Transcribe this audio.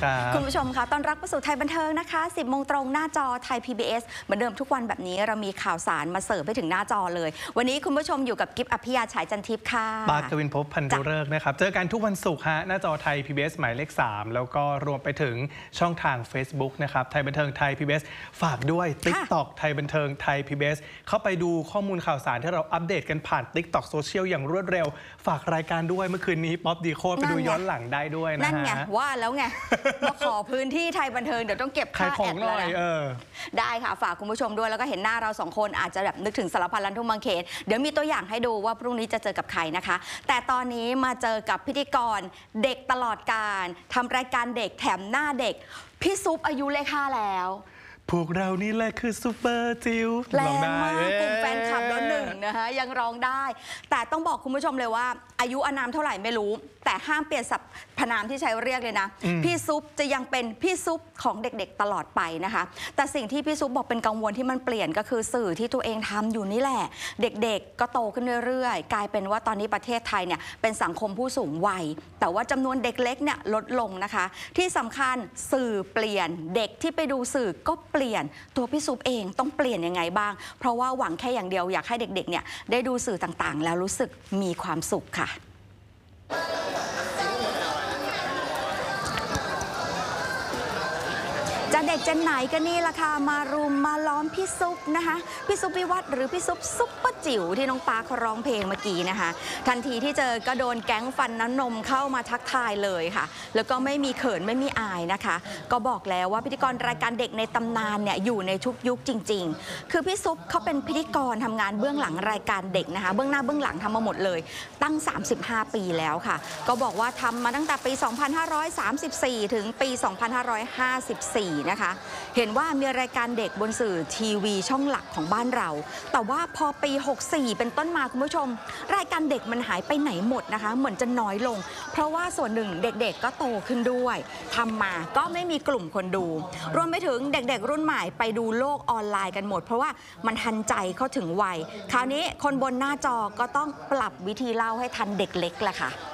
คุณผู้ชมคะต้อนรับเข้าสู่ไทยบันเทิงนะคะ 10 โมงตรงหน้าจอไทย PBS เหมือนเดิมทุกวันแบบนี้เรามีข่าวสารมาเสิร์ฟให้ถึงหน้าจอเลยวันนี้คุณผู้ชมอยู่กับกิฟต์อภิยาฉายจันทิพย์ค่ะบาสกวินภพพันธุฤกษ์นะครับเจอกันทุกวันศุกร์ฮะหน้าจอไทย PBS หมายเลข 3แล้วก็รวมไปถึงช่องทาง Facebook นะครับไทยบันเทิงไทย PBS ฝากด้วย TikTok ไทยบันเทิงไทย PBS เข้าไปดูข้อมูลข่าวสารที่เราอัปเดตกันผ่าน TikTok โซเชียลอย่างรวดเร็วฝากรายการด้วยเมื่อคืนนี้ป๊อปดีโคดไปดูย้อนหลังได้ด้วยนะฮะนั่นไงว่าแล้วไงมาขอพื้นที่ไทยบันเทิงเดี๋ยวต้องเก็บค่าแอดแล้วได้ค่ะฝากคุณผู้ชมด้วยแล้วก็เห็นหน้าเรา2คนอาจจะแบบนึกถึงสารพันลันทุ่งบางเขนเดี๋ยวมีตัวอย่างให้ดูว่าพรุ่งนี้จะเจอกับใครนะคะแต่ตอนนี้มาเจอกับพิธีกรเด็กตลอดการทำรายการเด็กแถมหน้าเด็กพี่ซุปอายุเลข 5แล้วพวกเรานี่แหละคือซูเปอร์จิ๋วแรงมากกลุ่มแฟนคลับแล้วหนึ่งนะคะยังร้องได้แต่ต้องบอกคุณผู้ชมเลยว่าอายุอานามเท่าไหร่ไม่รู้แต่ห้ามเปลี่ยนสรรพนามที่ใช้เรียกเลยนะพี่ซุปจะยังเป็นพี่ซุปของเด็กๆตลอดไปนะคะแต่สิ่งที่พี่ซุปบอกเป็นกังวลที่มันเปลี่ยนก็คือสื่อที่ตัวเองทำอยู่นี่แหละเด็กๆก็โตขึ้นเรื่อยๆกลายเป็นว่าตอนนี้ประเทศไทยเนี่ยเป็นสังคมผู้สูงวัยแต่ว่าจำนวนเด็กเล็กเนี่ยลดลงนะคะที่สำคัญสื่อเปลี่ยนเด็กที่ไปดูสื่อก็เปลี่ยนตัวพี่ซุปเองต้องเปลี่ยนยังไงบ้างเพราะว่าหวังแค่อย่างเดียวอยากให้เด็กๆเนี่ยได้ดูสื่อต่างๆแล้วรู้สึกมีความสุขค่ะจะเด็กจะไหนก็นี่ละค่ะมารุมมาล้อมพี่ซุปนะคะพี่ซุปวิวัฒน์หรือพี่ซุปซุปเปอร์จิ๋วที่น้องปาเขาร้องเพลงเมื่อกี้นะคะทันทีที่เจอก็โดนแก๊งฟันน้ำนมเข้ามาทักทายเลยค่ะแล้วก็ไม่มีเขินไม่มีอายนะคะก็บอกแล้วว่าพิธีกรรายการเด็กในตำนานเนี่ยอยู่ในทุกยุคจริงๆคือพี่ซุปเขาเป็นพิธีกรทำงานเบื้องหลังรายการเด็กนะคะเบื้องหน้าเบื้องหลังทำมาหมดเลยตั้ง35 ปีแล้วค่ะก็บอกว่าทำมาตั้งแต่ปี 2534 ถึงปี 2554นะคะเห็นว่ามีรายการเด็กบนสื่อทีวีช่องหลักของบ้านเราแต่ว่าพอปี 64 เป็นต้นมาคุณผู้ชมรายการเด็กมันหายไปไหนหมดนะคะเหมือนจะน้อยลงเพราะว่าส่วนหนึ่งเด็กๆก็โตขึ้นด้วยทำมาก็ไม่มีกลุ่มคนดูรวมไปถึงเด็กๆรุ่นใหม่ไปดูโลกออนไลน์กันหมดเพราะว่ามันทันใจเข้าถึงวัยคราวนี้คนบนหน้าจอก็ต้องปรับวิธีเล่าให้ทันเด็กเล็กแหละค่ะ